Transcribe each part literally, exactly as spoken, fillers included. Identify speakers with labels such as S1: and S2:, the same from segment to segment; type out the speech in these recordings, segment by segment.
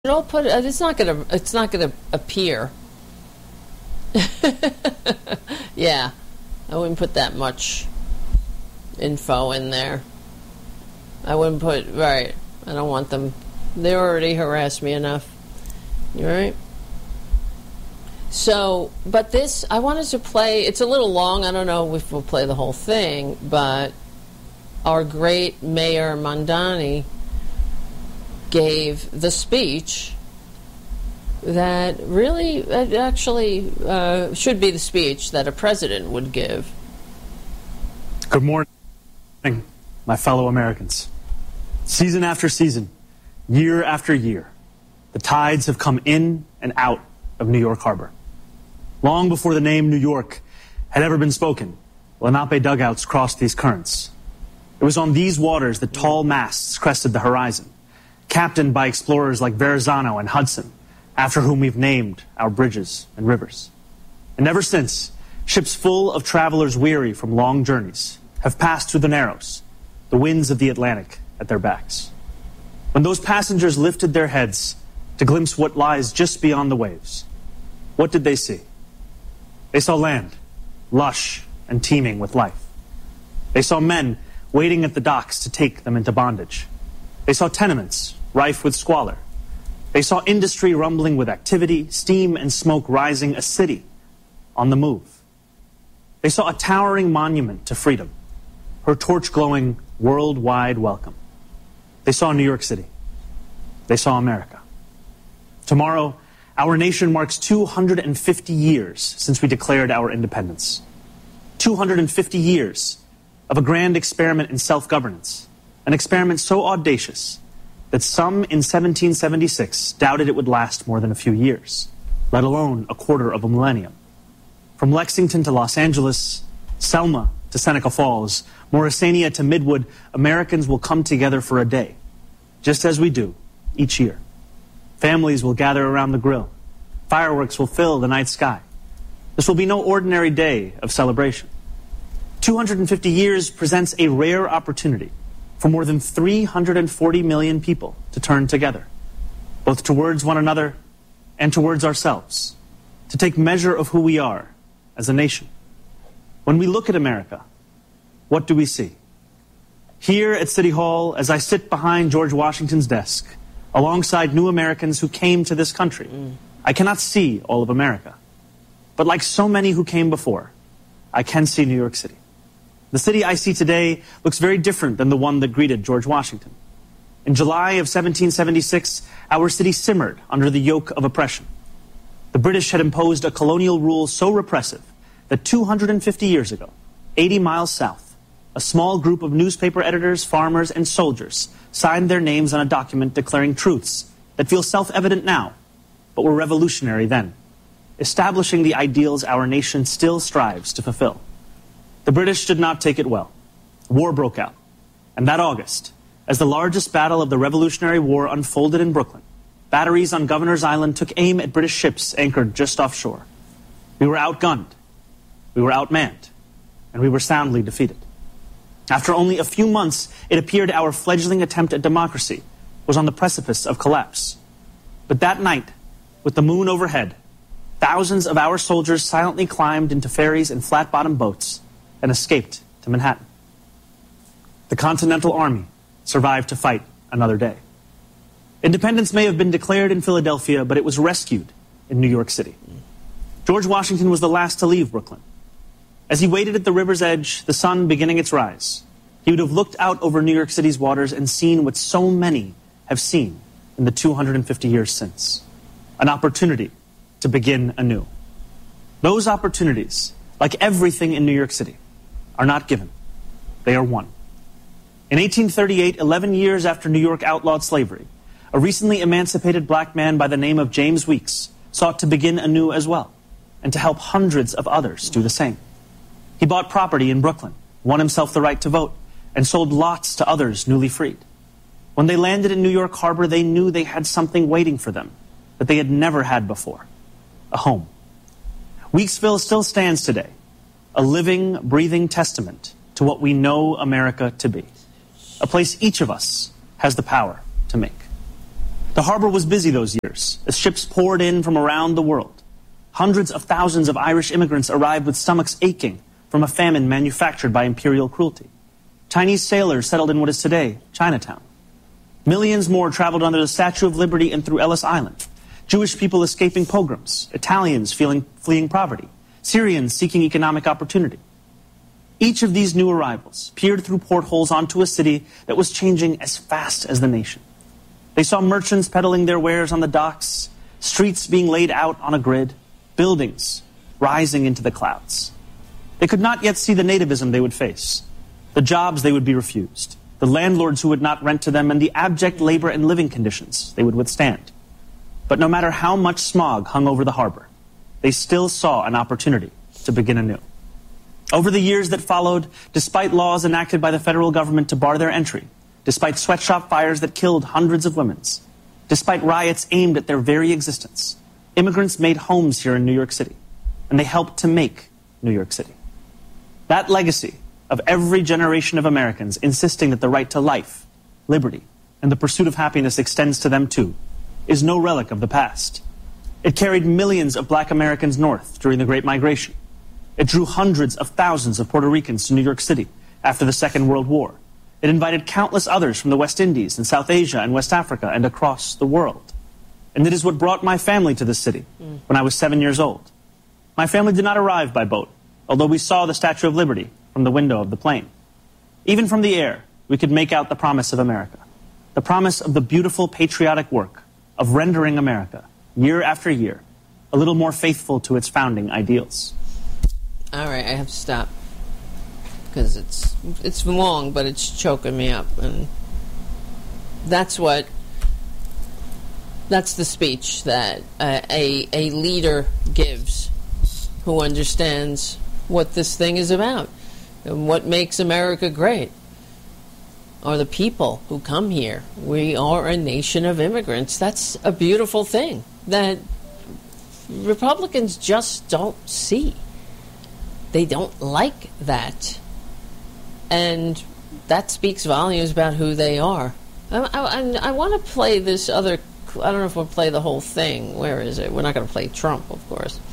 S1: I'll put it. It's not gonna. It's not gonna appear. Yeah, I wouldn't put that much info in there. I wouldn't put right. I don't want them. They already harassed me enough. You right? So, but this I wanted to play. It's a little long. I don't know if we'll play the whole thing, but our great Mayor Mamdani gave the speech that really actually uh, should be the speech that a president would give.
S2: Good morning, my fellow Americans. Season after season, year after year, the tides have come in and out of New York Harbor. Long before the name New York had ever been spoken, Lenape dugouts crossed these currents. It was on these waters that tall masts crested the horizon, captained by explorers like Verrazano and Hudson, after whom we've named our bridges and rivers. And ever since, ships full of travelers weary from long journeys have passed through the Narrows, the winds of the Atlantic at their backs. When those passengers lifted their heads to glimpse what lies just beyond the waves, what did they see? They saw land, lush and teeming with life. They saw men waiting at the docks to take them into bondage. They saw tenements rife with squalor. They saw industry rumbling with activity, steam and smoke rising, a city on the move. They saw a towering monument to freedom, her torch-glowing worldwide welcome. They saw New York City. They saw America. Tomorrow, our nation marks two hundred fifty years since we declared our independence. two hundred fifty years of a grand experiment in self-governance, an experiment so audacious that some in seventeen seventy-six doubted it would last more than a few years, let alone a quarter of a millennium. From Lexington to Los Angeles, Selma to Seneca Falls, Morrisania to Midwood, Americans will come together for a day, just as we do each year. Families will gather around the grill. Fireworks will fill the night sky. This will be no ordinary day of celebration. two hundred fifty years presents a rare opportunity for more than three hundred forty million people to turn together, both towards one another and towards ourselves, to take measure of who we are as a nation. When we look at America, what do we see? Here at City Hall, as I sit behind George Washington's desk, alongside new Americans who came to this country, mm. I cannot see all of America. But like so many who came before, I can see New York City. The city I see today looks very different than the one that greeted George Washington. In July of seventeen seventy-six, our city simmered under the yoke of oppression. The British had imposed a colonial rule so repressive that two hundred fifty years ago, eighty miles south, a small group of newspaper editors, farmers, and soldiers signed their names on a document declaring truths that feel self-evident now, but were revolutionary then, establishing the ideals our nation still strives to fulfill. The British did not take it well. War broke out. And that August, as the largest battle of the Revolutionary War unfolded in Brooklyn, batteries on Governor's Island took aim at British ships anchored just offshore. We were outgunned. We were outmanned. And we were soundly defeated. After only a few months, it appeared our fledgling attempt at democracy was on the precipice of collapse. But that night, with the moon overhead, thousands of our soldiers silently climbed into ferries and flat-bottom boats and escaped to Manhattan. The Continental Army survived to fight another day. Independence may have been declared in Philadelphia, but it was rescued in New York City. George Washington was the last to leave Brooklyn. As he waited at the river's edge, the sun beginning its rise, he would have looked out over New York City's waters and seen what so many have seen in the two hundred fifty years since, an opportunity to begin anew. Those opportunities, like everything in New York City, are not given. They are won. In eighteen thirty-eight, eleven years after New York outlawed slavery, a recently emancipated black man by the name of James Weeks sought to begin anew as well, and to help hundreds of others do the same. He bought property in Brooklyn, won himself the right to vote, and sold lots to others newly freed. When they landed in New York Harbor, they knew they had something waiting for them that they had never had before, a home. Weeksville still stands today, a living, breathing testament to what we know America to be, a place each of us has the power to make. The harbor was busy those years as ships poured in from around the world. Hundreds of thousands of Irish immigrants arrived with stomachs aching from a famine manufactured by imperial cruelty. Chinese sailors settled in what is today Chinatown. Millions more traveled under the Statue of Liberty and through Ellis Island. Jewish people escaping pogroms, Italians feeling, fleeing poverty, Syrians seeking economic opportunity. Each of these new arrivals peered through portholes onto a city that was changing as fast as the nation. They saw merchants peddling their wares on the docks, streets being laid out on a grid, buildings rising into the clouds. They could not yet see the nativism they would face, the jobs they would be refused, the landlords who would not rent to them, and the abject labor and living conditions they would withstand. But no matter how much smog hung over the harbor, they still saw an opportunity to begin anew. Over the years that followed, despite laws enacted by the federal government to bar their entry, despite sweatshop fires that killed hundreds of women, despite riots aimed at their very existence, immigrants made homes here in New York City, and they helped to make New York City. That legacy of every generation of Americans insisting that the right to life, liberty, and the pursuit of happiness extends to them too, is no relic of the past. It carried millions of black Americans north during the Great Migration. It drew hundreds of thousands of Puerto Ricans to New York City after the Second World War. It invited countless others from the West Indies and South Asia and West Africa and across the world. And it is what brought my family to this city mm. when I was seven years old. My family did not arrive by boat, although we saw the Statue of Liberty from the window of the plane. Even from the air, we could make out the promise of America, the promise of the beautiful patriotic work of rendering America, year after year, a little more faithful to its founding ideals.
S1: All right, I have to stop because it's it's long, but it's choking me up, and that's what that's the speech that uh, a a leader gives who understands what this thing is about and what makes America great are the people who come here. We are a nation of immigrants. That's a beautiful thing that Republicans just don't see. They don't like that. And that speaks volumes about who they are. I, I, I want to play this other... I don't know if we'll play the whole thing. Where is it? We're not going to play Trump, of course.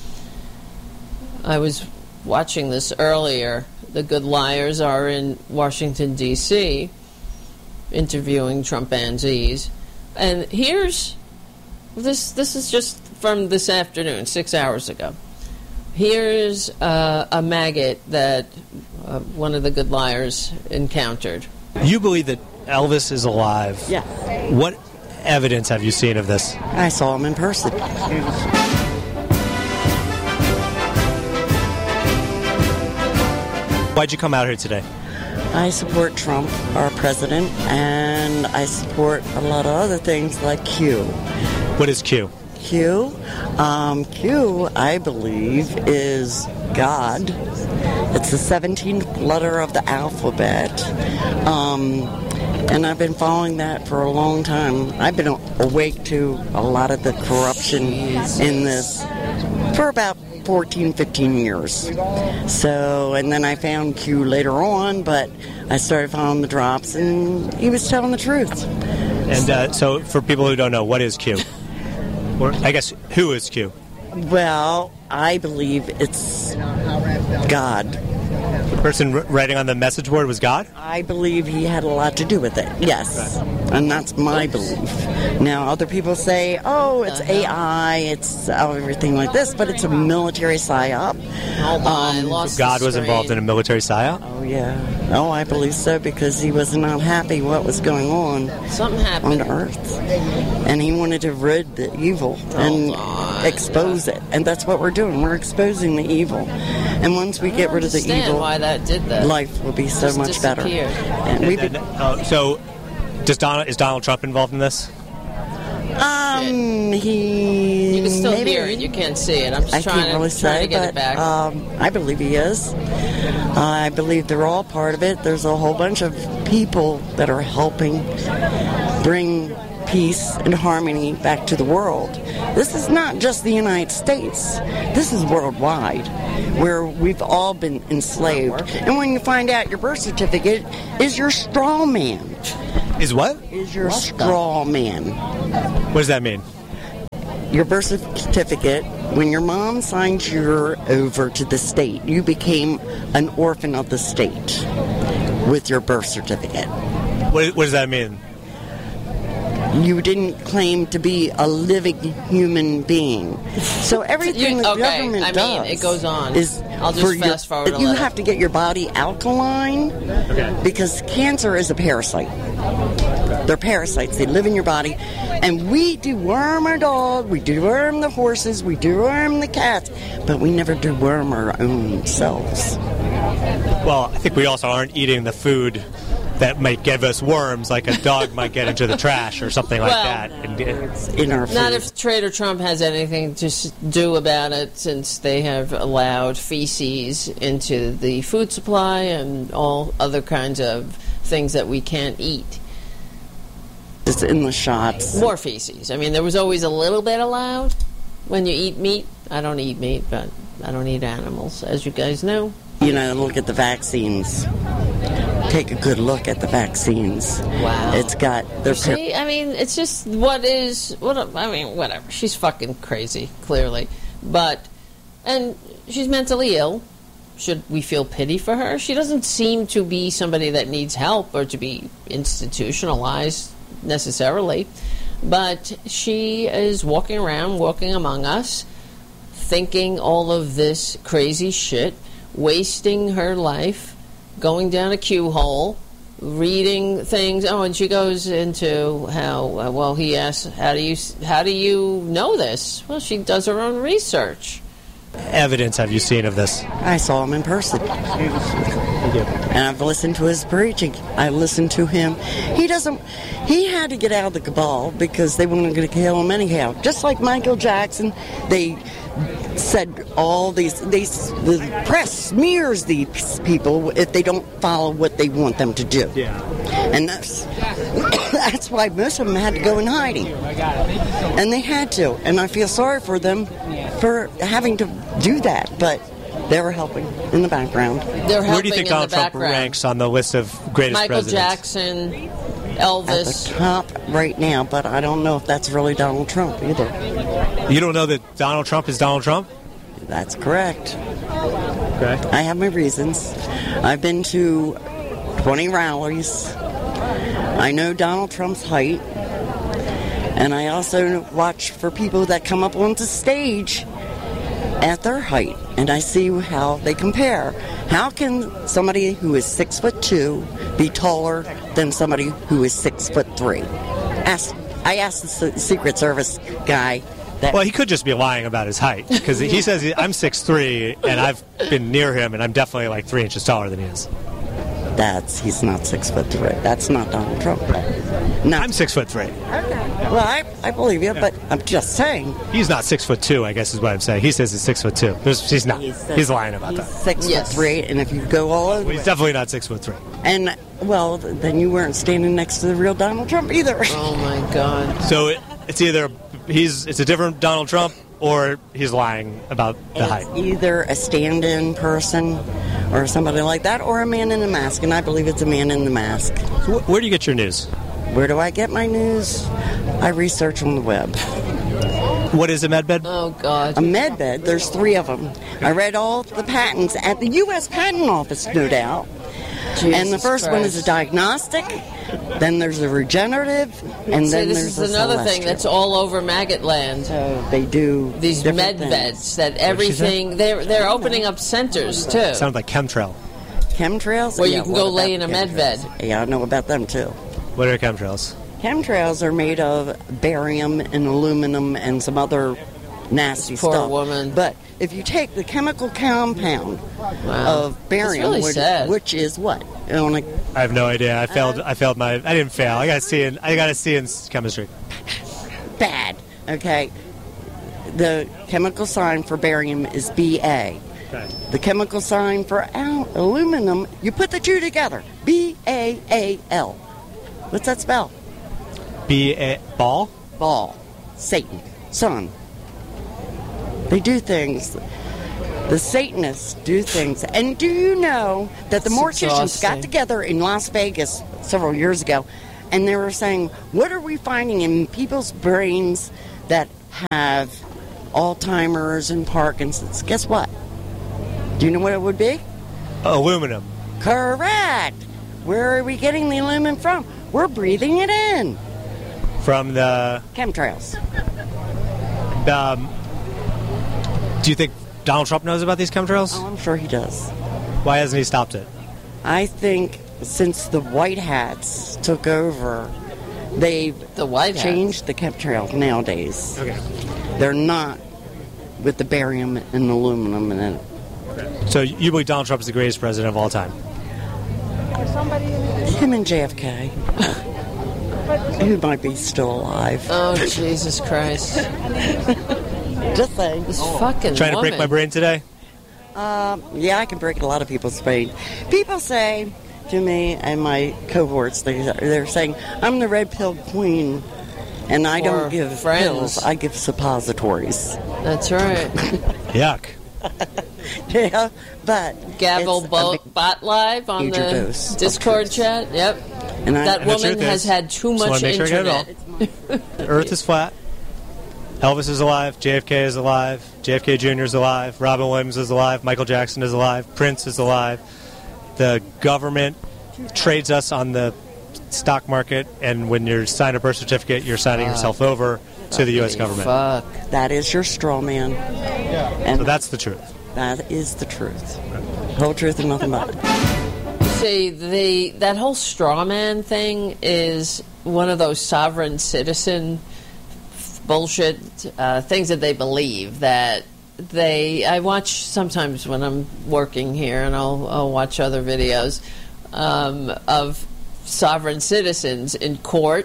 S1: I was watching this earlier. The Good Liars are in Washington, D C, interviewing Trumpanzees. And here's... This, this is just from this afternoon, six hours ago. Here's uh, a maggot that uh, one of the Good Liars encountered.
S3: You believe that Elvis is alive?
S4: Yeah.
S3: What evidence have you seen of this?
S4: I saw him in person.
S3: Why'd you come out here today?
S4: I support Trump, our president, and I support a lot of other things like Q.
S3: What is Q?
S4: Q? Um, Q, I believe, is God. It's the seventeenth letter of the alphabet. Um, and I've been following that for a long time. I've been awake to a lot of the corruption in this for about fourteen, fifteen years. So, and then I found Q later on, but I started following the drops, and he was telling the truth.
S3: And uh, so, for people who don't know, what is Q? Or, I guess, who is Q?
S4: Well, I believe it's God.
S3: The person r- writing on the message board was God?
S4: I believe he had a lot to do with it, yes. And that's my belief. Now, other people say, oh, it's A I, it's everything like this, but it's a military psyop.
S1: Hold on, I lost
S3: So God
S1: the
S3: was
S1: screen.
S3: involved in a military psyop?
S4: Oh, yeah. Oh, I believe so, because he was not happy what was going on
S1: Something happened.
S4: on Earth. And he wanted to rid the evil and
S1: on.
S4: expose it. And that's what we're doing. We're exposing the evil. And once we
S1: I
S4: get
S1: don't
S4: rid of the
S1: understand
S4: evil,
S1: why that did that.
S4: life will be so
S1: Just
S4: much better.
S1: disappeared.
S4: And we
S3: And, uh, so, does Donald, is Donald Trump involved in this?
S4: Um, he.
S1: You can still
S4: maybe,
S1: hear it. You can't see it. I'm just
S4: I
S1: trying,
S4: can't really
S1: to, trying
S4: say,
S1: to get
S4: but
S1: it back.
S4: Um, I believe he is. I believe they're all part of it. There's a whole bunch of people that are helping bring peace and harmony back to the world. This is not just the United States. This is worldwide, where we've all been enslaved. And when you find out your birth certificate is your straw man,
S3: Is what?
S4: Is your straw man.
S3: What does that mean?
S4: Your birth certificate, when your mom signed you over to the state, you became an orphan of the state with your birth certificate.
S3: What, what does that mean?
S4: You didn't claim to be a living human being. So everything
S1: You-
S4: the
S1: okay,
S4: government
S1: I mean,
S4: does
S1: it goes on.
S4: is
S1: I'll just
S4: for your-
S1: fast forward a
S4: You
S1: little.
S4: have to get your body alkaline because cancer is a parasite. They're parasites. They live in your body. And we deworm our dog, we deworm the horses, we deworm the cats, but we never deworm our own selves.
S3: Well, I think we also aren't eating the food that might give us worms, like a dog might get into the trash or something like
S1: Well,
S3: that. And, uh,
S4: In our food.
S1: Not if Trader Trump has anything to s- do about it, since they have allowed feces into the food supply and all other kinds of things that we can't eat.
S4: It's in the shots.
S1: More feces. I mean, there was always a little bit allowed when you eat meat. I don't eat meat, but I don't eat animals, as you guys know.
S4: You know, look at the vaccines. Take a good look at the vaccines.
S1: Wow.
S4: It's got their
S1: See, I mean, it's just what is what. I mean, whatever. She's fucking crazy, clearly, but and she's mentally ill. Should we feel pity for her? She doesn't seem to be somebody that needs help or to be institutionalized necessarily, but she is walking around, walking among us, thinking all of this crazy shit, wasting her life, going down a queue hole, reading things. Oh, and she goes into how uh, well he asks, "How do you how do you know this?" Well, she does her own research.
S3: evidence have you seen of this?
S4: I saw him in person. And I've listened to his preaching. I listened to him. He doesn't, he had to get out of the cabal because they weren't going to kill him anyhow. Just like Michael Jackson, they said all these, they, the press smears these people if they don't follow what they want them to do.
S3: Yeah.
S4: And that's, that's why most of them had to go in hiding. And they had to. And I feel sorry for them for having to do that. But they were helping in the background.
S1: They're helping
S3: Where do you think
S1: in
S3: Donald
S1: the
S3: Trump
S1: background.
S3: ranks on the list of greatest
S1: Michael
S3: presidents?
S1: Jackson,
S4: At
S1: Elvis.
S4: the top right now, but I don't know if that's really Donald Trump either.
S3: You don't know that Donald Trump is Donald Trump?
S4: That's correct.
S3: Okay.
S4: I have my reasons. I've been to twenty rallies. I know Donald Trump's height. And I also watch for people that come up onto stage at their height. And I see how they compare. How can somebody who is six foot two be taller than somebody who is six foot three? Ask, I asked the Se- Secret Service guy that.
S3: Well, he could just be lying about his height because he says he, I'm six foot three and I've been near him and I'm definitely like three inches taller than he is.
S4: That's he's not six foot three. That's not Donald Trump. No.
S3: I'm six foot three.
S4: Well, I, I believe you, but I'm just saying.
S3: He's not six foot two, I guess is what I'm saying. He says he's six foot two. There's, he's not.
S4: He's,
S3: He's lying about
S4: he's
S3: that.
S4: Six
S1: Yes.
S4: foot three, and if you go all over,
S3: Well, he's definitely not six foot three.
S4: and well, then you weren't standing next to the real Donald Trump either.
S1: Oh my God.
S3: So it, it's either he's it's a different Donald Trump or he's lying about the
S4: It's
S3: height.
S4: either a stand-in person or somebody like that, or a man in a mask, and I believe it's a man in the mask.
S3: So wh- where do you get your news?
S4: Where do I get my news? I research on the web.
S3: What is a medbed?
S1: Oh God.
S4: A med bed, there's three of them. I read all the patents at the U S Patent Office, no doubt. and the
S1: Jesus
S4: first one is a
S1: Christ.
S4: diagnostic, then there's a regenerative, and
S1: See,
S4: then
S1: this
S4: there's
S1: is
S4: a
S1: another thing
S4: celestial.
S1: that's all over maggot land.
S4: So they do
S1: These
S4: different
S1: med
S4: things.
S1: beds that
S3: did she say?
S1: everything they're they're opening up centers too,
S3: Sounds like chemtrail.
S4: Chemtrails?
S1: where you
S4: Yeah,
S1: can
S4: what
S1: go
S4: about
S1: lay in
S4: the
S1: a med
S4: chemtrails?
S1: bed.
S4: Yeah, I know about them too.
S3: What are chemtrails?
S4: Chemtrails are made of barium and aluminum and some other nasty
S1: Poor
S4: stuff.
S1: woman.
S4: But if you take the chemical compound
S1: Wow.
S4: of barium,
S1: really
S4: which,
S1: sad.
S4: which is what? On a
S3: I have no idea. I failed. I failed my. I didn't fail. I got a C in. I got a C in s- chemistry.
S4: bad, okay? The chemical sign for barium is B A.
S3: Okay.
S4: The chemical sign for al- aluminum, you put the two together, B A A L. What's that spell?
S3: B a ball.
S4: Ball. Satan. Son. They do things. The Satanists do things. And do you know that the
S1: It's
S4: morticians
S1: exhausting.
S4: got together in Las Vegas several years ago And they were saying, what are we finding in people's brains that have Alzheimer's and Parkinson's? Guess what? Do you know what it would be?
S3: Aluminum.
S4: Correct. Where are we getting the aluminum from? We're breathing it in.
S3: From the...
S4: Chemtrails.
S3: Um, do you think Donald Trump knows about these chemtrails?
S4: Oh, I'm sure he does.
S3: Why hasn't he stopped it?
S4: I think since the White Hats took over, they've
S1: The White Hats?
S4: changed the chemtrails nowadays.
S3: Okay.
S4: They're not with the barium and aluminum in it.
S3: So you believe Donald Trump is the greatest president of all time?
S4: Him and J F K. Who might be still alive.
S1: Oh, Jesus Christ.
S4: Just saying.
S1: This fucking
S3: Trying to
S1: woman.
S3: break my brain today?
S4: Um, yeah, I can break a lot of people's brain. People say to me and my cohorts, they, they're saying, I'm the red pill queen, and I
S1: Or
S4: don't give
S1: friends.
S4: pills, I give suppositories.
S1: That's right.
S3: Yuck.
S4: Yeah, but
S1: Gavel
S4: it's a
S1: Bo-
S4: big
S1: Bot Live on
S4: major
S1: the
S4: dose of
S1: Discord
S4: truth.
S1: chat. Yep.
S4: And I,
S1: That
S3: And the
S1: woman
S3: truth
S1: has
S3: is-
S1: had too
S3: just wanna
S1: much
S3: make sure I get it
S1: internet.
S3: The Earth is flat. Elvis is alive. J F K is alive. J F K Junior is alive. Robin Williams is alive. Michael Jackson is alive. Prince is alive. The government trades us on the stock market, and when you sign a birth certificate, you're signing yourself over to the U S government.
S1: Fuck.
S4: that is your straw man. And
S3: So that's the truth.
S4: that is the truth. Whole truth and nothing but it.
S1: See, the that whole straw man thing is one of those sovereign citizen bullshit uh, things that they believe that they. I watch sometimes when I'm working here, and I'll, I'll watch other videos um, of sovereign citizens in court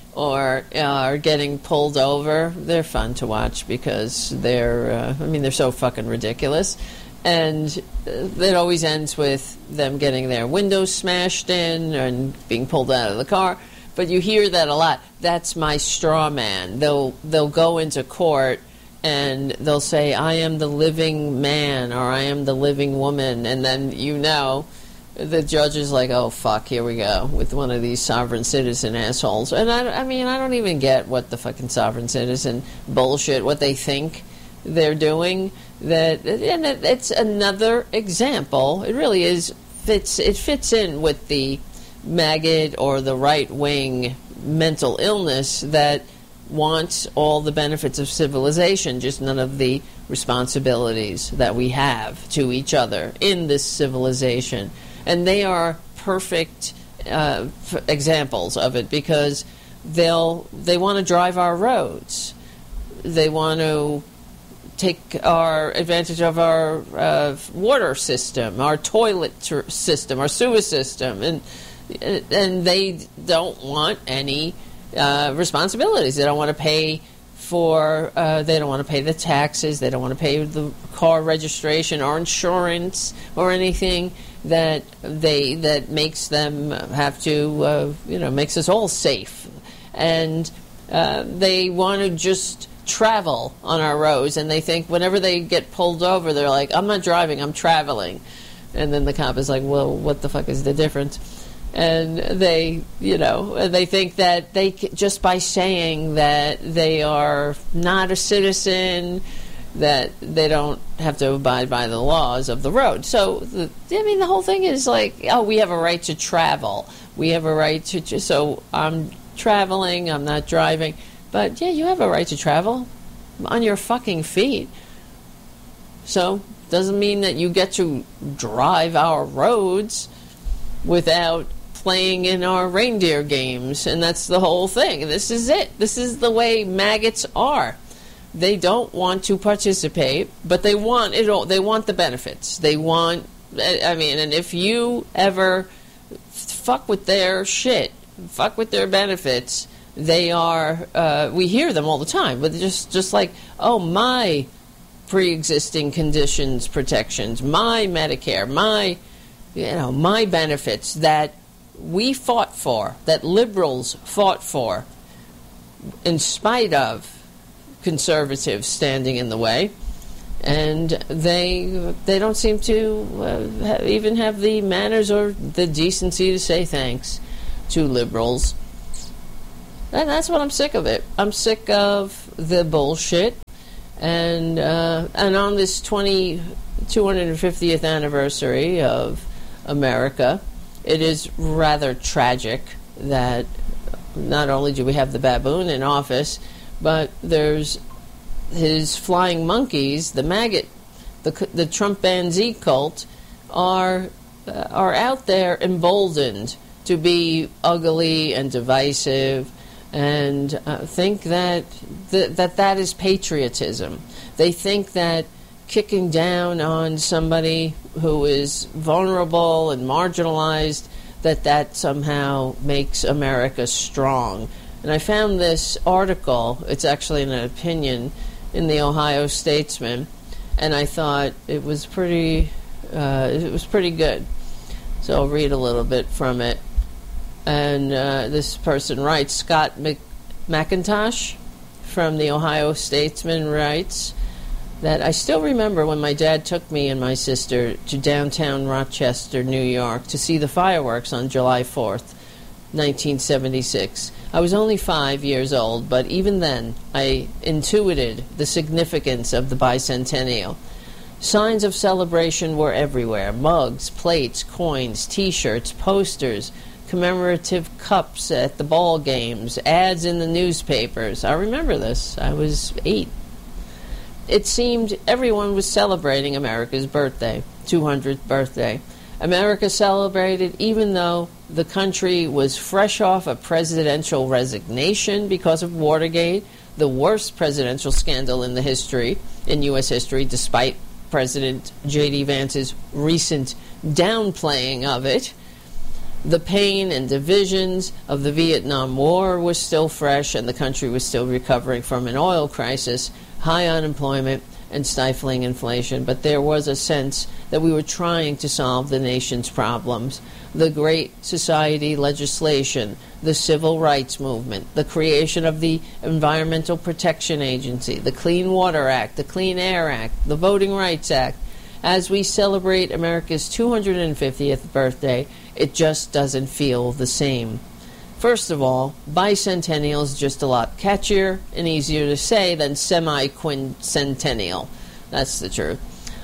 S1: or uh, are getting pulled over. They're fun to watch because they're. Uh, I mean, they're so fucking ridiculous. And it always ends with them getting their windows smashed in and being pulled out of the car. But you hear that a lot. That's my straw man. They'll they'll go into court and they'll say, I am the living man or I am the living woman. And then you know the judge is like, oh, fuck, here we go with one of these sovereign citizen assholes. And I, I mean, I don't even get what the fucking sovereign citizen bullshit, what they think they're doing. That and it, it's another example. It really is fits. It fits in with the maggot or the right wing mental illness that wants all the benefits of civilization, just none of the responsibilities that we have to each other in this civilization. And they are perfect uh, f- examples of it because they'll they want to drive our roads. They want to take our advantage of our uh, water system, our toilet tr- system, our sewer system, and and they don't want any uh, responsibilities. They don't want to pay for. Uh, they don't want to pay the taxes. They don't want to pay the car registration or insurance or anything that they that makes them have to. Uh, you know, makes us all safe, and uh, they want to just travel on our roads, and they think whenever they get pulled over, they're like, I'm not driving, I'm traveling. And then the cop is like, well, what the fuck is the difference? And they, you know, and they think that they, just by saying that they are not a citizen, that they don't have to abide by the laws of the road. So, the, I mean, the whole thing is like, oh, we have a right to travel. We have a right to, so I'm traveling, I'm not driving. But, yeah, you have a right to travel on your fucking feet. So, doesn't mean that you get to drive our roads without playing in our reindeer games. And that's the whole thing. This is it. This is the way maggots are. They don't want to participate, but they want it all. They want the benefits. They want, I mean, and if you ever fuck with their shit, fuck with their benefits, they are, uh, we hear them all the time, but just, just like, oh, my pre-existing conditions protections, my Medicare, my, you know, my benefits that we fought for, that liberals fought for, in spite of conservatives standing in the way. And they they don't seem to uh, even have the manners or the decency to say thanks to liberals. And that's what I'm sick of it. I'm sick of the bullshit. And uh, and on this twenty, two hundred fiftieth anniversary of America, it is rather tragic that not only do we have the baboon in office, but there's his flying monkeys, the maggot, the the Trumpanzee cult, are uh, are out there emboldened to be ugly and divisive, and uh, think that th- that that is patriotism. They think that kicking down on somebody who is vulnerable and marginalized, that that somehow makes America strong. And I found this article, it's actually an opinion, in the Ohio Statesman, and I thought it was pretty, uh, it was pretty good. So I'll read a little bit from it. And uh, this person writes, Scott Mc- McIntosh from the Ohio Statesman writes that I still remember when my dad took me and my sister to downtown Rochester, New York, to see the fireworks on July fourth, nineteen seventy-six. I was only five years old, but even then I intuited the significance of the bicentennial. Signs of celebration were everywhere: mugs, plates, coins, T-shirts, posters, commemorative cups at the ball games, ads in the newspapers. I remember this. I was eight. It seemed everyone was celebrating America's birthday, two hundredth birthday. America celebrated even though the country was fresh off a presidential resignation because of Watergate, the worst presidential scandal in the history, in U S history, despite President J D Vance's recent downplaying of it. The pain and divisions of the Vietnam War was still fresh, and the country was still recovering from an oil crisis, high unemployment, and stifling inflation. But there was a sense that we were trying to solve the nation's problems. The Great Society legislation, the Civil Rights Movement, the creation of the Environmental Protection Agency, the Clean Water Act, the Clean Air Act, the Voting Rights Act. As we celebrate America's two hundred fiftieth birthday, it just doesn't feel the same. First of all, bicentennial is just a lot catchier and easier to say than semi-quincentennial. That's the truth.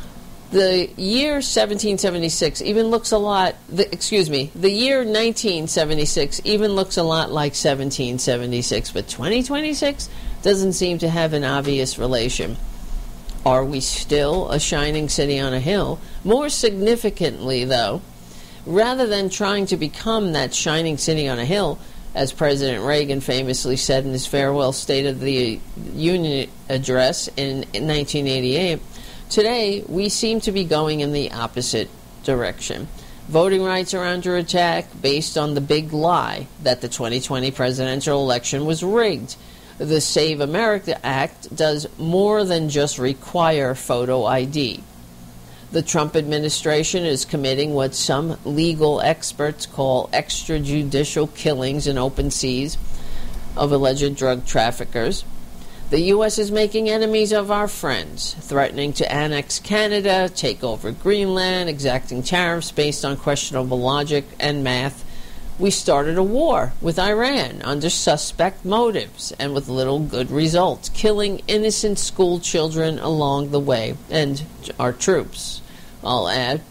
S1: The year seventeen seventy-six even looks a lot, the, excuse me, the year nineteen seventy-six even looks a lot like seventeen seventy-six, but twenty twenty-six doesn't seem to have an obvious relation. Are we still a shining city on a hill? More significantly, though, rather than trying to become that shining city on a hill, as President Reagan famously said in his farewell State of the Union address in nineteen eighty-eight, today we seem to be going in the opposite direction. Voting rights are under attack based on the big lie that the twenty twenty presidential election was rigged. The Save America Act does more than just require photo I D. The Trump administration is committing what some legal experts call extrajudicial killings in open seas of alleged drug traffickers. The U S is making enemies of our friends, threatening to annex Canada, take over Greenland, exacting tariffs based on questionable logic and math. We started a war with Iran under suspect motives and with little good results, killing innocent school children along the way, and our troops, I'll add.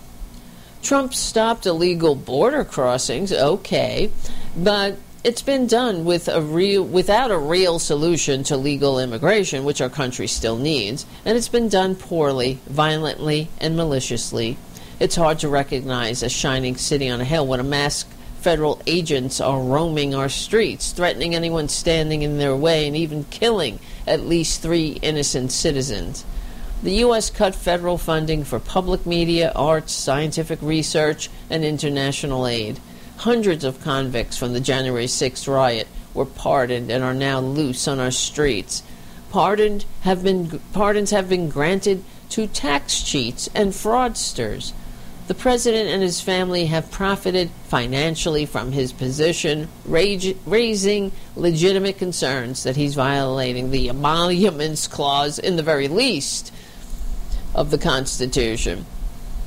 S1: Trump stopped illegal border crossings, okay, but it's been done with a real, without a real solution to legal immigration, which our country still needs, and it's been done poorly, violently, and maliciously. It's hard to recognize a shining city on a hill when a masked federal agents are roaming our streets, threatening anyone standing in their way and even killing at least three innocent citizens. The U S cut federal funding for public media, arts, scientific research, and international aid. Hundreds of convicts from the January sixth riot were pardoned and are now loose on our streets. Pardoned have been, pardons have been granted to tax cheats and fraudsters. The president and his family have profited financially from his position, rage, raising legitimate concerns that he's violating the Emoluments Clause, in the very least, of the Constitution.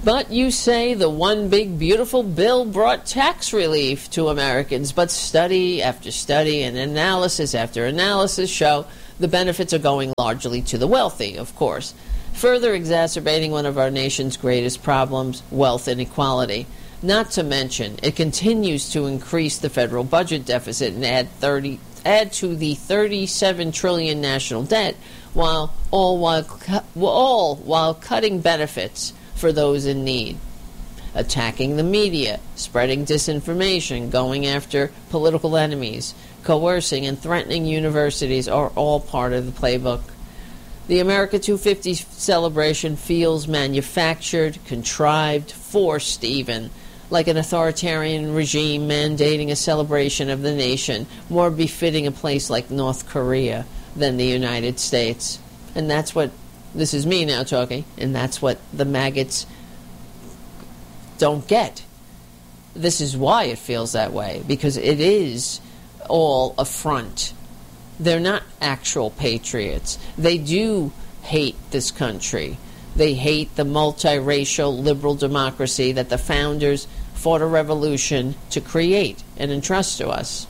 S1: But you say the one big beautiful bill brought tax relief to Americans, but study after study and analysis after analysis show the benefits are going largely to the wealthy, of course, further exacerbating one of our nation's greatest problems, wealth inequality. Not to mention, it continues to increase the federal budget deficit and add thirty add to the thirty-seven trillion national debt, while all while cu- all while cutting benefits for those in need, attacking the media, spreading disinformation, going after political enemies, coercing and threatening universities are all part of the playbook. The America two fifty celebration feels manufactured, contrived, forced even, like an authoritarian regime mandating a celebration of the nation more befitting a place like North Korea than the United States. And that's what, this is me now talking, and that's what the maggots don't get. This is why it feels that way, because it is all a front. They're not actual patriots. They do hate this country. They hate the multiracial liberal democracy that the founders fought a revolution to create and entrust to us.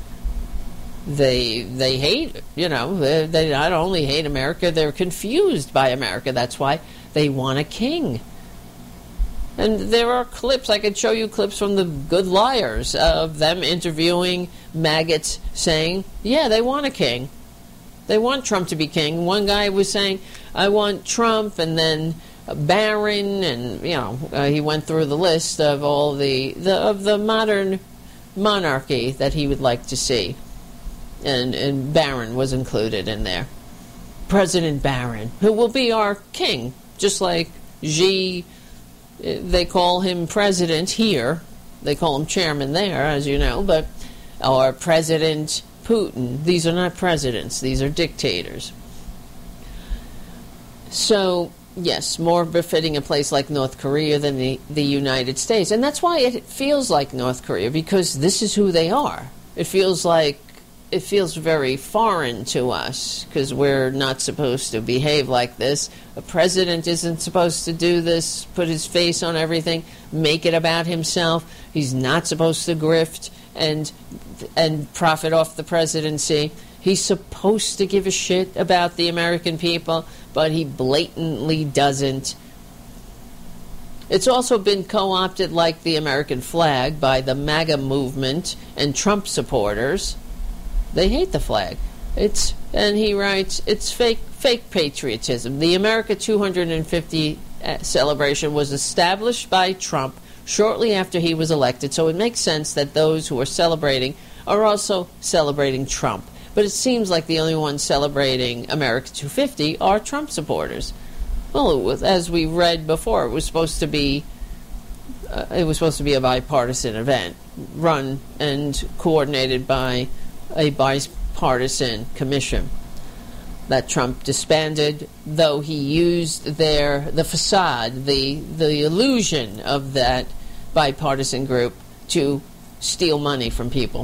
S1: They they hate, you know, they, they not only hate America, they're confused by America. That's why they want a king. And there are clips, I could show you clips from the Good Liars of them interviewing maggots saying, yeah, they want a king. They want Trump to be king. One guy was saying, I want Trump, and then Barron, and, you know, uh, he went through the list of all the, the of the modern monarchy that he would like to see. And, and Barron was included in there. President Barron, who will be our king, just like Xi. They call him president here. They call him chairman there, as you know, but or President Putin. These are not presidents. These are dictators. So, yes, more befitting a place like North Korea than the, the United States. And that's why it feels like North Korea, because this is who they are. It feels like It feels very foreign to us because we're not supposed to behave like this. A president isn't supposed to do this, put his face on everything, make it about himself. He's not supposed to grift and and profit off the presidency. He's supposed to give a shit about the American people, but he blatantly doesn't. It's also been co-opted like the American flag by the MAGA movement and Trump supporters. They hate the flag. It's and he writes, it's fake fake patriotism. The America two fifty celebration was established by Trump shortly after he was elected, so it makes sense that those who are celebrating are also celebrating Trump. But it seems like the only ones celebrating America two fifty are Trump supporters. Well, it was, as we read before, it was supposed to be uh, it was supposed to be a bipartisan event, run and coordinated by a bipartisan commission that Trump disbanded, though he used their the facade, the the illusion of that bipartisan group to steal money from people.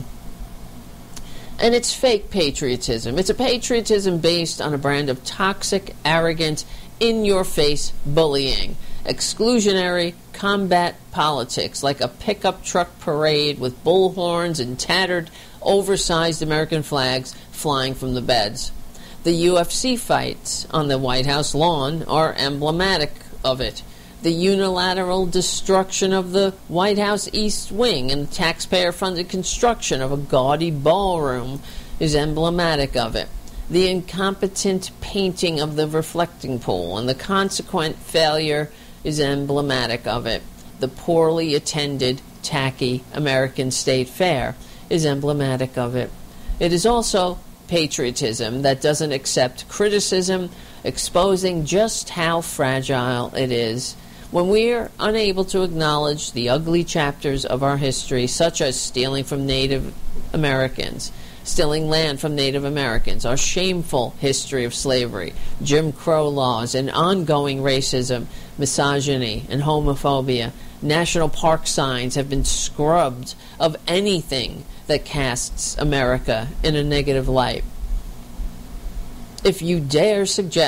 S1: And it's fake patriotism. It's a patriotism based on a brand of toxic, arrogant, in-your-face bullying, exclusionary combat politics, like a pickup truck parade with bullhorns and tattered, oversized American flags flying from the beds. The U F C fights on the White House lawn are emblematic of it. The unilateral destruction of the White House East Wing and the taxpayer-funded construction of a gaudy ballroom is emblematic of it. The incompetent painting of the reflecting pool and the consequent failure is emblematic of it. The poorly attended, tacky American State Fair is emblematic of it. It is also patriotism that doesn't accept criticism, exposing just how fragile it is. When we're unable to acknowledge the ugly chapters of our history, such as stealing from Native Americans, stealing land from Native Americans, our shameful history of slavery, Jim Crow laws, and ongoing racism, misogyny, and homophobia, national park signs have been scrubbed of anything that casts America in a negative light. If you dare suggest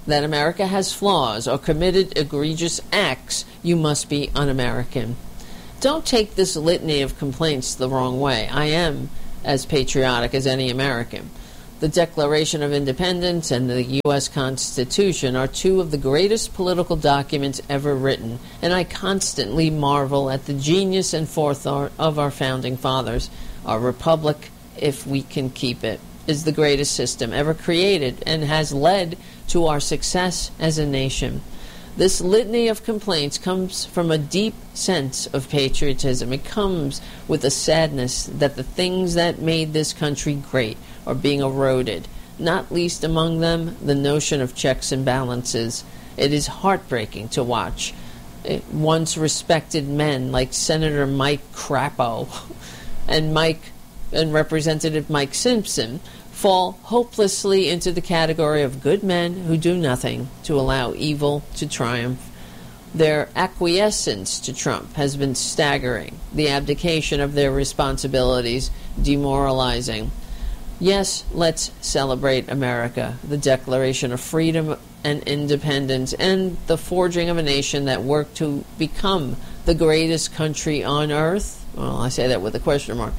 S1: that America has flaws or committed egregious acts, you must be un-American. Don't take this litany of complaints the wrong way. I am as patriotic as any American. The Declaration of Independence and the U S Constitution are two of the greatest political documents ever written, and I constantly marvel at the genius and forethought of our founding fathers. Our republic, if we can keep it, is the greatest system ever created and has led to our success as a nation. This litany of complaints comes from a deep sense of patriotism. It comes with a sadness that the things that made this country great are being eroded, not least among them the notion of checks and balances. It is heartbreaking to watch once respected men like Senator Mike Crapo and Mike and Representative Mike Simpson fall hopelessly into the category of good men who do nothing to allow evil to triumph. Their acquiescence to Trump has been staggering, the abdication of their responsibilities demoralizing. Yes, let's celebrate America, the Declaration of Freedom and Independence, and the forging of a nation that worked to become the greatest country on earth. Well, I say that with a question mark.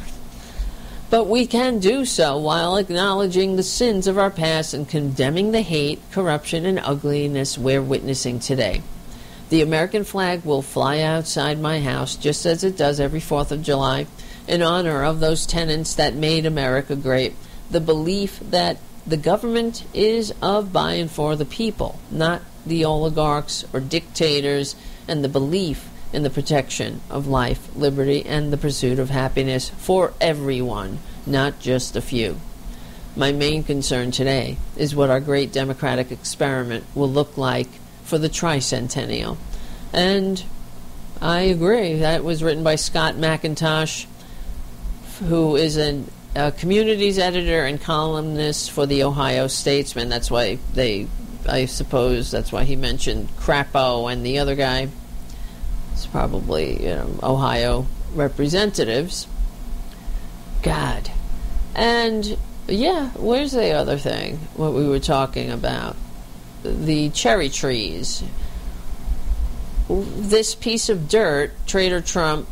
S1: But we can do so while acknowledging the sins of our past and condemning the hate, corruption, and ugliness we're witnessing today. The American flag will fly outside my house just as it does every fourth of July in honor of those tenets that made America great. The belief that the government is of, by, and for the people, not the oligarchs or dictators, and the belief in the protection of life, liberty, and the pursuit of happiness for everyone, not just a few. My main concern today is what our great democratic experiment will look like for the tricentennial. And I agree. That was written by Scott McIntosh, who is an, a communities editor and columnist for the Ohio Statesman. That's why they, I suppose, that's why he mentioned Crapo and the other guy. It's probably, you know, Ohio representatives. God. And, yeah, where's the other thing, what we were talking about? The cherry trees. This piece of dirt, Trader Trump,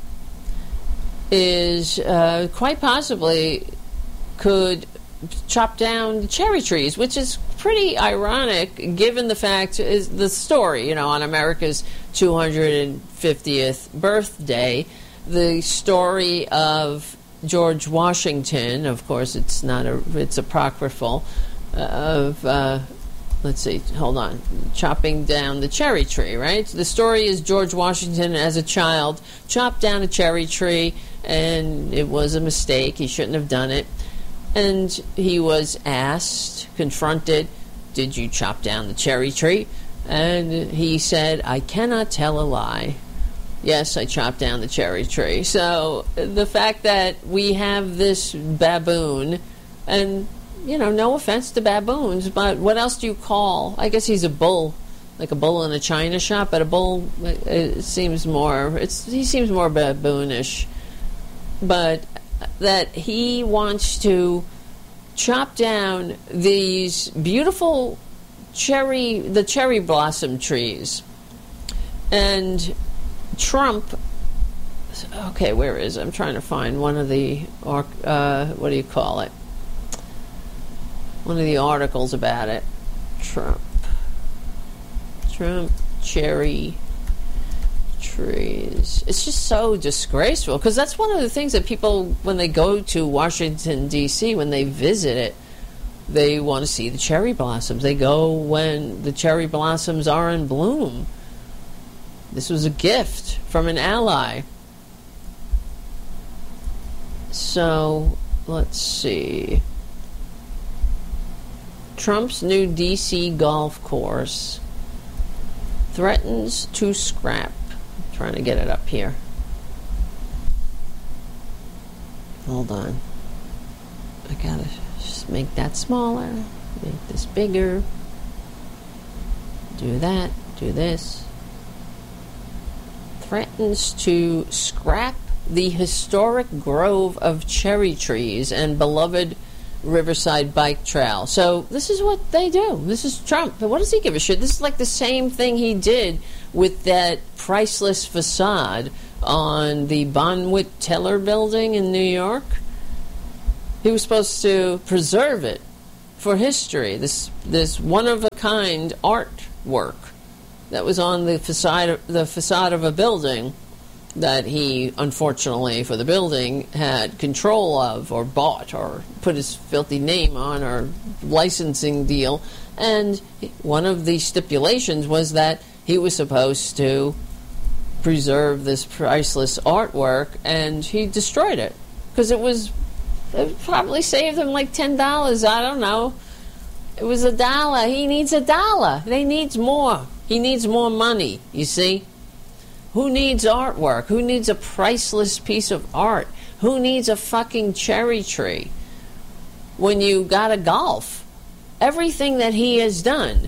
S1: is uh, quite possibly could chop down the cherry trees, which is pretty ironic given the fact is the story, you know, on America's two hundred fiftieth birthday, the story of George Washington. Of course, it's not a, it's apocryphal. Uh, of uh, let's see, hold on, chopping down the cherry tree. Right. The story is George Washington as a child chopped down a cherry tree, and it was a mistake. He shouldn't have done it. And he was asked, confronted, did you chop down the cherry tree? And he said, I cannot tell a lie. Yes, I chopped down the cherry tree. So the fact that we have this baboon, and, you know, no offense to baboons, but what else do you call? I guess he's a bull, like a bull in a china shop, but a bull it seems more, it's he seems more baboonish. But that he wants to chop down these beautiful cherry, the cherry blossom trees. And Trump, okay, where is it? I'm trying to find one of the, uh, what do you call it? One of the articles about it. Trump. Trump cherry trees. It's just so disgraceful, because that's one of the things that people, when they go to Washington, D C, when they visit it, they want to see the cherry blossoms. They go when the cherry blossoms are in bloom. This was a gift from an ally. So, let's see. Trump's new D C golf course threatens to scrap. I'm trying to get it up here. Hold on. I gotta just make that smaller. Make this bigger. Do that. Do this. Threatens to scrap the historic grove of cherry trees and beloved Riverside Bike Trail. So this is what they do. This is Trump. But what does he give a shit? This is like the same thing he did with that priceless facade on the Bonwit Teller building in New York. He was supposed to preserve it for history. This this one-of-a-kind artwork that was on the facade the facade of a building that he, unfortunately for the building, had control of or bought or put his filthy name on or licensing deal. And one of the stipulations was that he was supposed to preserve this priceless artwork, and he destroyed it because it was it probably saved him like ten dollars. I don't know. It was a dollar. He needs a dollar. He needs more. He needs more money, you see. Who needs artwork? Who needs a priceless piece of art? Who needs a fucking cherry tree when you got a golf? Everything that he has done,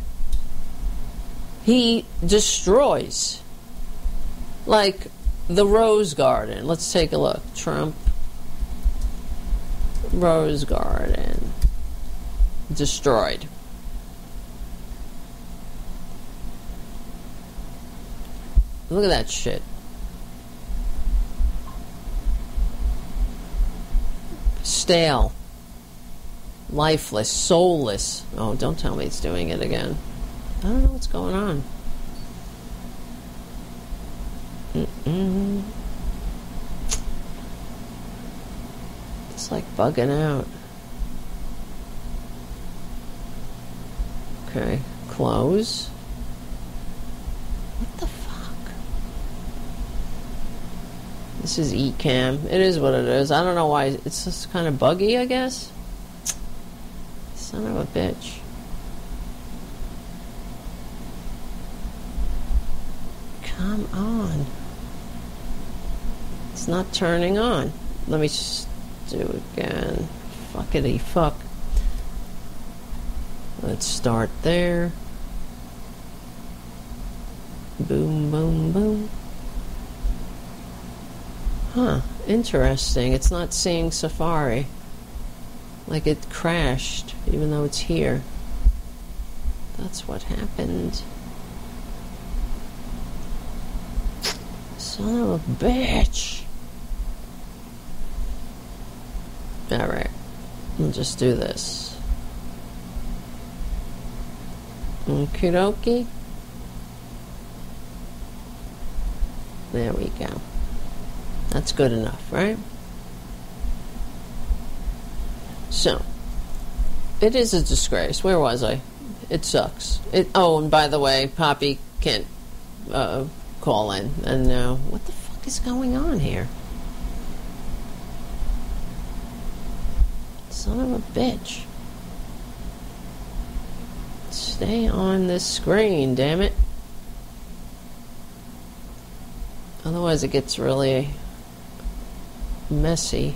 S1: he destroys. Like the Rose Garden. Let's take a look. Trump Rose Garden. Destroyed. Look at that shit. Stale. Lifeless. Soulless. Oh, don't tell me it's doing it again. I don't know what's going on. Mm-mm. It's like bugging out. Okay. Close. What the fuck? This is Ecamm. It is what it is. I don't know why. It's just kind of buggy, I guess. Son of a bitch. Come on. It's not turning on. Let me just do it again. Fuckity fuck. Let's start there. Boom, boom, boom. Huh, interesting. It's not seeing Safari. Like it crashed, even though it's here. That's what happened. Son of a bitch. Alright, we'll just do this. Okie dokie. There we go. That's good enough, right? So, it is a disgrace. Where was I? It sucks. It. Oh, and by the way, Poppy can't uh, call in. And now, uh, what the fuck is going on here? Son of a bitch. Stay on this screen, damn it. Otherwise it gets really messy.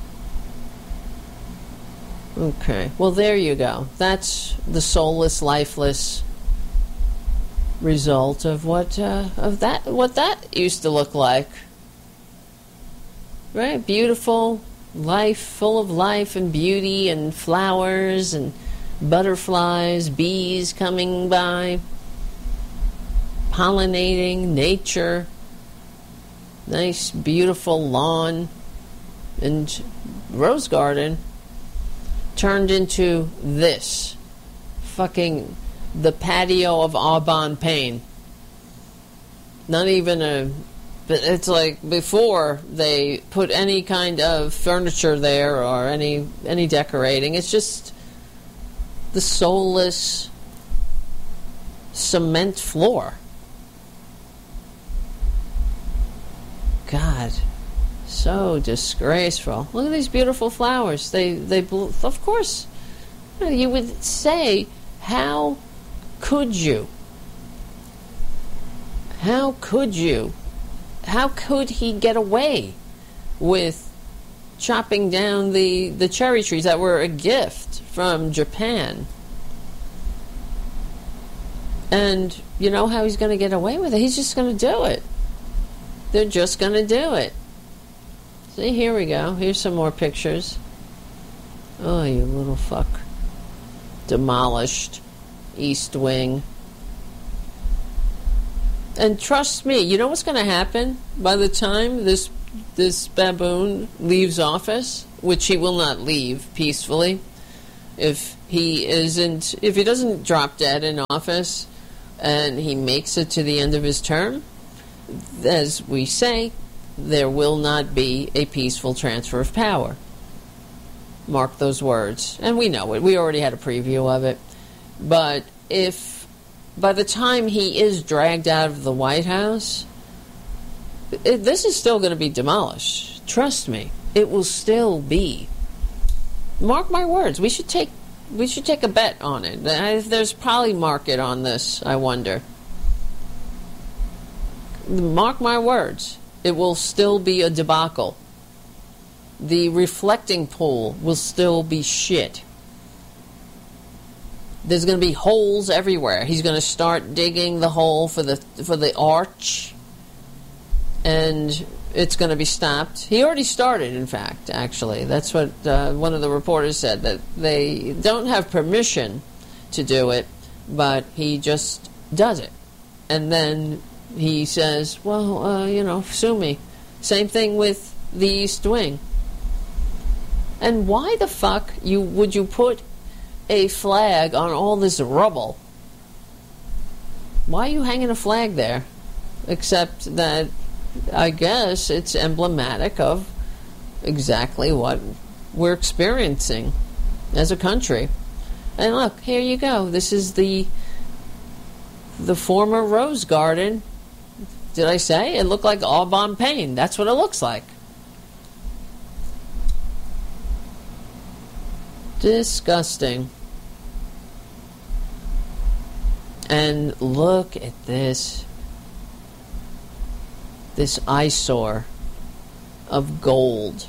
S1: Okay, well there you go. That's the soulless, lifeless result of what uh, of that what that used to look like. Right? Beautiful life, full of life and beauty and flowers and butterflies, bees coming by, pollinating, nature, nice, beautiful lawn, and Rose Garden turned into this. Fucking the patio of Aubon Payne. Not even a... It's like before they put any kind of furniture there or any any decorating. It's just the soulless cement floor. God, so disgraceful. Look at these beautiful flowers. They they of course, you know, you would say, how could you? How could you? How could he get away with chopping down the, the cherry trees that were a gift from Japan? And you know how he's going to get away with it? He's just going to do it. They're just going to do it. See, here we go. Here's some more pictures. Oh, you little fuck. Demolished East Wing. And trust me, you know what's going to happen by the time this this baboon leaves office, which he will not leave peacefully. If he isn't, if he doesn't drop dead in office and he makes it to the end of his term, as we say, there will not be a peaceful transfer of power. Mark those words. And we know it. We already had a preview of it. But if by the time he is dragged out of the White House, it, this is still going to be demolished. Trust me. It will still be. Mark my words. We should take we should take a bet on it. There's probably market on this, I wonder. Mark my words. It will still be a debacle. The reflecting pool will still be shit. There's going to be holes everywhere. He's going to start digging the hole for the for the arch, and it's going to be stopped. He already started, in fact, actually. That's what uh, one of the reporters said, that they don't have permission to do it, but he just does it. And then he says, well, uh, you know, sue me. Same thing with the East Wing. And why the fuck you would you put a flag on all this rubble? Why are you hanging a flag there? Except that I guess it's emblematic of exactly what we're experiencing as a country. And look, here you go. This is the the former Rose Garden. Did I say? It looked like Aubameyang. That's what it looks like. Disgusting. And look at this. This eyesore of gold.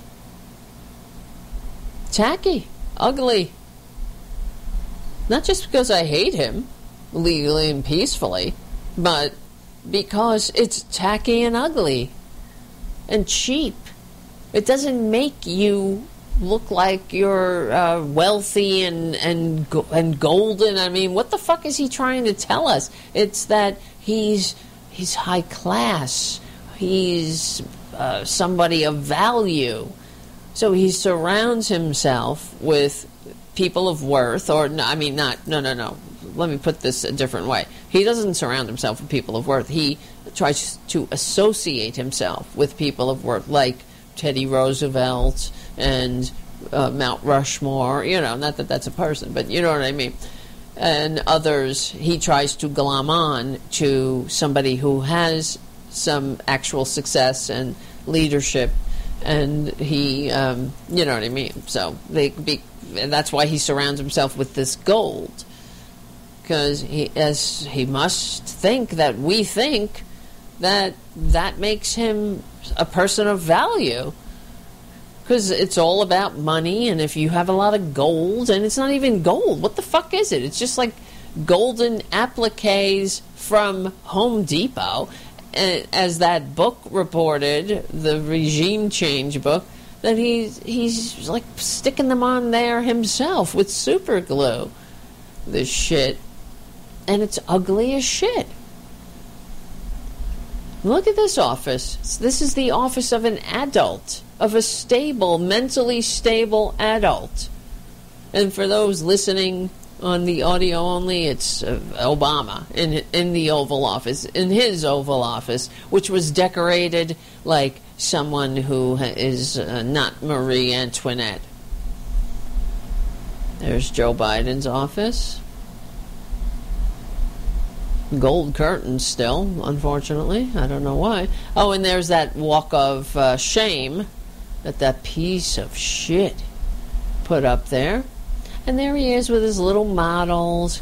S1: Tacky. Ugly. Not just because I hate him, legally and peacefully, but because it's tacky and ugly. And cheap. It doesn't make you look like you're uh, wealthy and and go- and golden. I mean, what the fuck is he trying to tell us? It's that he's he's high class. He's uh, somebody of value. So he surrounds himself with people of worth, or no, I mean, not no no no. Let me put this a different way. He doesn't surround himself with people of worth. He tries to associate himself with people of worth, like Teddy Roosevelt and uh, Mount Rushmore. You know, not that that's a person, but you know what I mean. And others, he tries to glom on to somebody who has some actual success and leadership, and he, um, you know what I mean. So they be, and that's why he surrounds himself with this gold, because he, as he must think that we think that that makes him a person of value. Because it's all about money, and if you have a lot of gold, and it's not even gold, what the fuck is it? It's just like golden appliques from Home Depot. And as that book reported, the regime change book, that he's, he's like sticking them on there himself with super glue. This shit. And it's ugly as shit. Look at this office. This is the office of an adult. Of a stable, mentally stable adult. And for those listening on the audio only, it's uh, Obama in in the Oval Office, in his Oval Office, which was decorated like someone who is uh, not Marie Antoinette. There's Joe Biden's office. Gold curtains still, unfortunately. I don't know why. Oh, and there's that walk of uh, shame that that piece of shit put up there. And there he is with his little models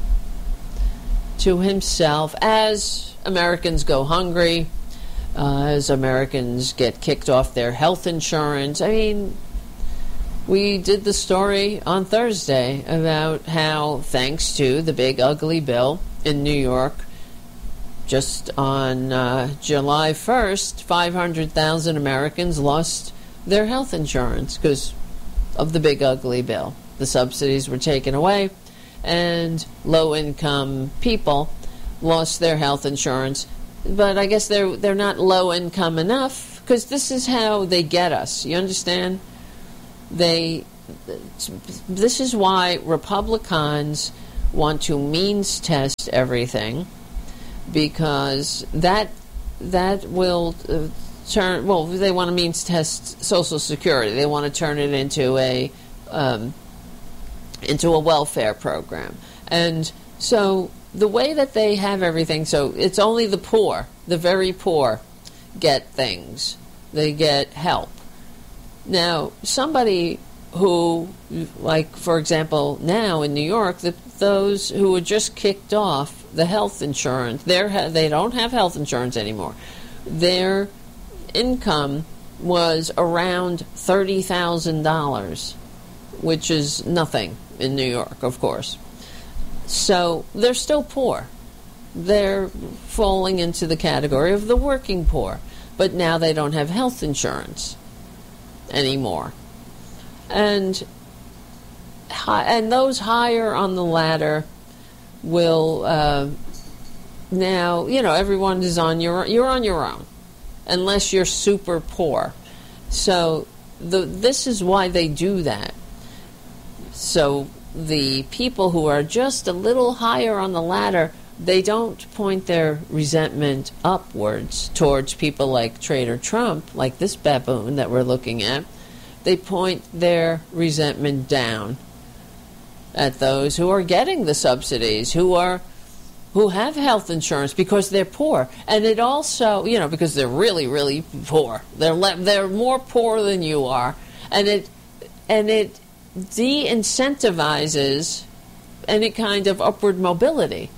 S1: to himself as Americans go hungry, uh, as Americans get kicked off their health insurance. I mean, we did the story on Thursday about how, thanks to the big ugly bill in New York, just on uh, July first, five hundred thousand Americans lost their health insurance because of the big ugly bill. The subsidies were taken away, and low-income people lost their health insurance. But I guess they're they're not low-income enough, because this is how they get us. You understand? They. This is why Republicans want to means test everything, because that that will uh, turn. Well, they want to means test Social Security. They want to turn it into a um, into a welfare program, and so the way that they have everything, so it's only the poor, the very poor, get things. They get help. Now, somebody who, like, for example, now in New York, the, those who were just kicked off the health insurance, they're, they don't have health insurance anymore. Their income was around thirty thousand dollars, which is nothing in New York, of course. So they're still poor. They're falling into the category of the working poor. But now they don't have health insurance anymore. And and those higher on the ladder will uh, now, you know, everyone is on your you're on your own, unless you're super poor. So the this is why they do that. So the people who are just a little higher on the ladder, they don't point their resentment upwards towards people like Trader Trump, like this baboon that we're looking at. They point their resentment down at those who are getting the subsidies, who are who have health insurance because they're poor. And it also, you know, because they're really, really poor. They're le- they're more poor than you are. And it and it de-incentivizes any kind of upward mobility.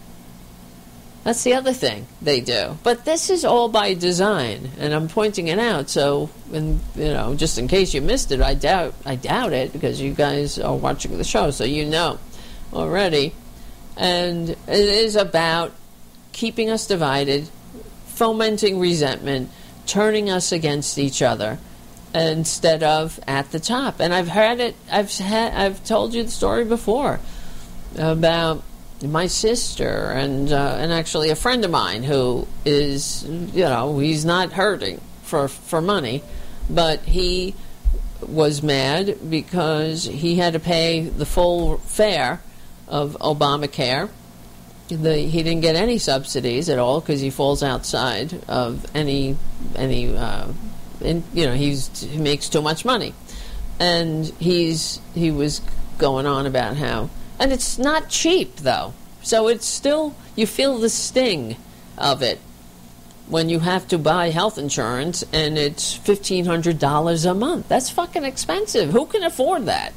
S1: That's the other thing they do. But this is all by design, and I'm pointing it out. So, and, you know, just in case you missed it, I doubt I doubt it, because you guys are watching the show, so you know already. And it is about keeping us divided, fomenting resentment, turning us against each other, instead of at the top. And I've heard it. I've had. I've told you the story before about my sister and uh, and actually a friend of mine who is, you know, he's not hurting for for money, but he was mad because he had to pay the full fare of Obamacare. The, he didn't get any subsidies at all because he falls outside of any any. Uh, in, you know, he's he makes too much money, and he's he was going on about how. And it's not cheap, though. So it's still, you feel the sting of it when you have to buy health insurance and it's fifteen hundred dollars a month. That's fucking expensive. Who can afford that?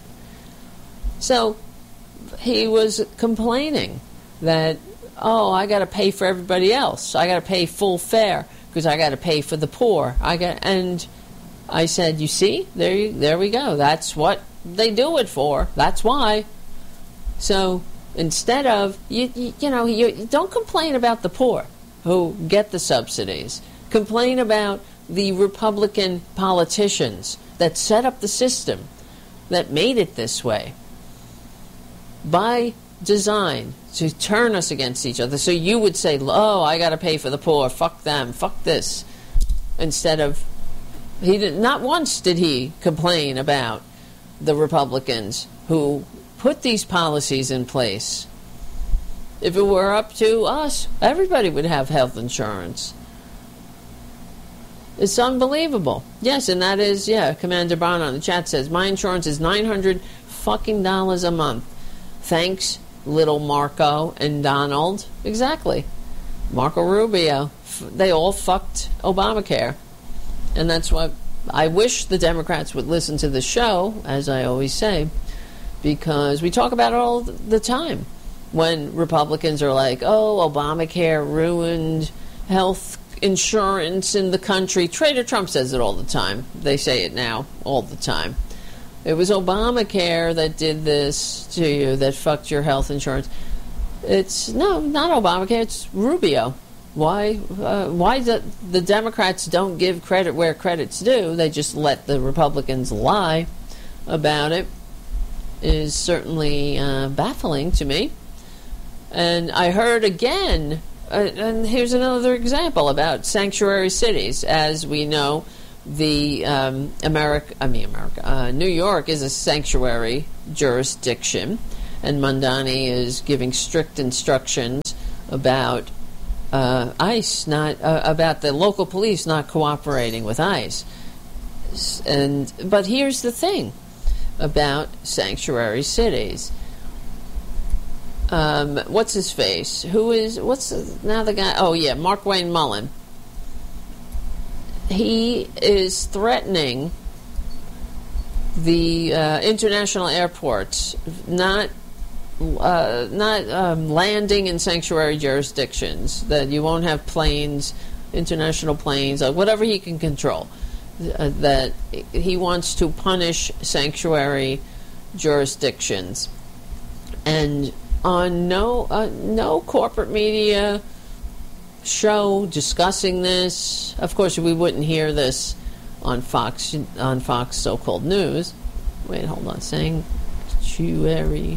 S1: So he was complaining that, oh, I got to pay for everybody else. I got to pay full fare because I got to pay for the poor. I got, and I said, you see, there, you, there we go. That's what they do it for. That's why. So instead of, you, you, you know, you don't complain about the poor who get the subsidies. Complain about the Republican politicians that set up the system, that made it this way by design, to turn us against each other. So you would say, oh, I got to pay for the poor, fuck them, fuck this. Instead of, he did, not once did he complain about the Republicans who put these policies in place. If it were up to us, everybody would have health insurance. It's unbelievable. Yes, and that is, yeah, Commander Bond on the chat says, my insurance is nine hundred fucking dollars a month. Thanks, little Marco and Donald. Exactly. Marco Rubio. They all fucked Obamacare. And that's what I wish the Democrats would listen to the show, as I always say, because we talk about it all the time. When Republicans are like, oh, Obamacare ruined health insurance in the country. Trader Trump says it all the time. They say it now all the time. It was Obamacare that did this to you, that fucked your health insurance. It's, no, not Obamacare, it's Rubio. Why uh, Why the, the Democrats don't give credit where credit's due. They just let the Republicans lie about it is certainly uh, baffling to me. And I heard again, uh, and here's another example about sanctuary cities. As we know, the um, America, I mean America, uh, New York is a sanctuary jurisdiction, and Mamdani is giving strict instructions about uh, ICE, not uh, about the local police not cooperating with ICE. And but here's the thing about sanctuary cities. Um, what's his face? Who is what's the, now the guy? Oh yeah, Markwayne Mullin. He is threatening the uh, international airports, not uh, not um, landing in sanctuary jurisdictions. That you won't have planes, international planes, uh, whatever he can control. Uh, that he wants to punish sanctuary jurisdictions, and on no uh, no corporate media show discussing this. Of course, we wouldn't hear this on Fox on Fox so-called news. Wait, hold on. Sanctuary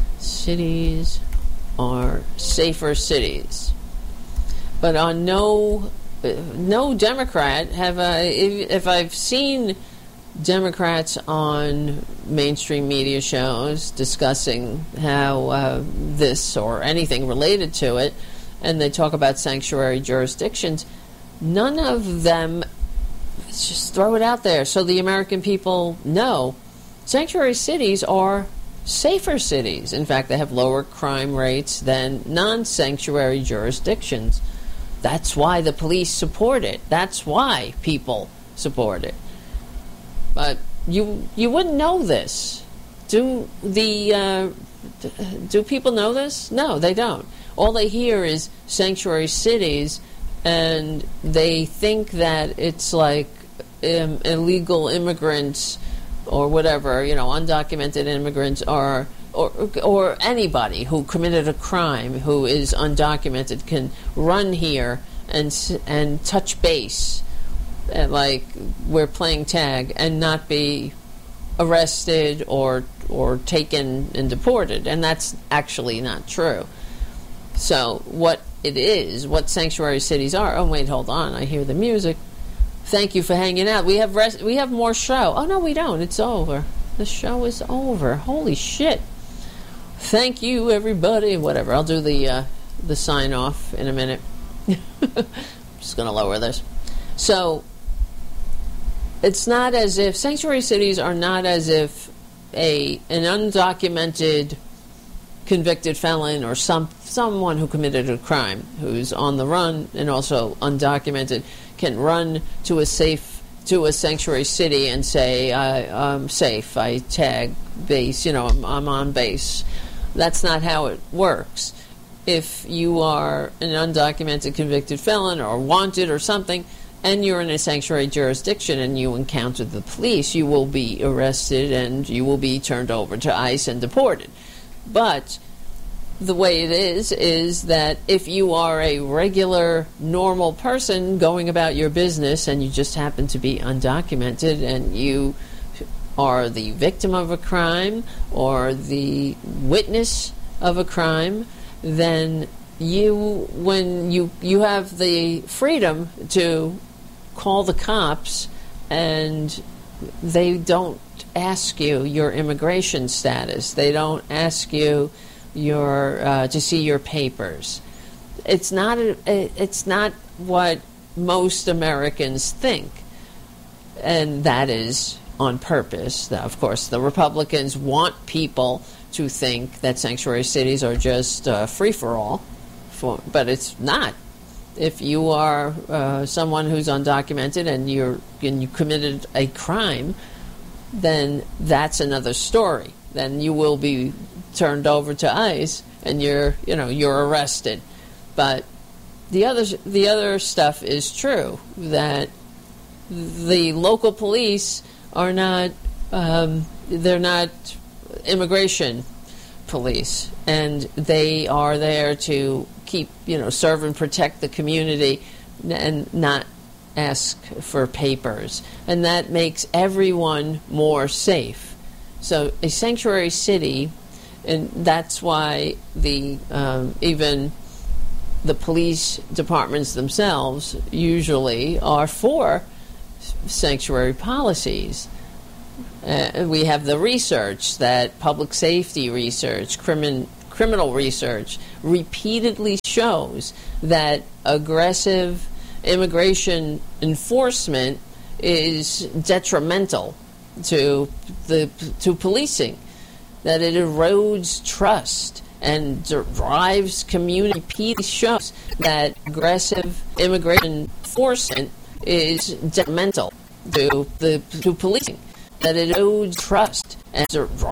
S1: cities are safer cities, but on no no Democrat have I. If, if I've seen Democrats on mainstream media shows discussing how uh, this or anything related to it, and they talk about sanctuary jurisdictions, none of them just throw it out there so the American people know sanctuary cities are safer cities. In fact, they have lower crime rates than non-sanctuary jurisdictions. That's why the police support it. That's why people support it. But you you wouldn't know this. Do the uh, do people know this? No, they don't. All they hear is sanctuary cities, and they think that it's like um, illegal immigrants or whatever, you know, undocumented immigrants are, or or anybody who committed a crime who is undocumented can run here and and touch base, and like we're playing tag, and not be arrested or or taken and deported, and that's actually not true. So what it is, what sanctuary cities are. Oh wait, hold on, I hear the music. Thank you for hanging out. We have rest, we have more show. Oh no, we don't. It's over. The show is over. Holy shit. Thank you, everybody. Whatever. I'll do the uh, the sign off in a minute. Just going to lower this. So it's not as if sanctuary cities are not as if a an undocumented convicted felon or some someone who committed a crime who's on the run and also undocumented can run to a safe to a sanctuary city and say, I, I'm safe, I tag base, you know, I'm, I'm on base. That's not how it works. If you are an undocumented convicted felon or wanted or something, and you're in a sanctuary jurisdiction and you encounter the police, you will be arrested and you will be turned over to ICE and deported. But the way it is, is that if you are a regular, normal person going about your business and you just happen to be undocumented and you are the victim of a crime or the witness of a crime, then you, when you, you have the freedom to call the cops, and they don't ask you your immigration status. They don't ask you your uh, to see your papers. It's not a, it's not what most Americans think, and that is on purpose. Now, of course, the Republicans want people to think that sanctuary cities are just uh, free for all, for, but it's not. If you are uh, someone who's undocumented and you're and you committed a crime, then that's another story. Then you will be turned over to ICE and you're you know you're arrested. But the other the other stuff is true, that the local police are not um, they're not immigration police, and they are there to keep, you know, serve and protect the community and not ask for papers. And that makes everyone more safe. So a sanctuary city, and that's why the um, even the police departments themselves usually are for sanctuary policies. Uh, we have the research that public safety research, crimin- criminal research repeatedly shows that aggressive immigration enforcement is detrimental to the to policing, that it erodes trust and drives community. Repeatedly shows that aggressive immigration enforcement is detrimental to the to policing, that it erodes trust and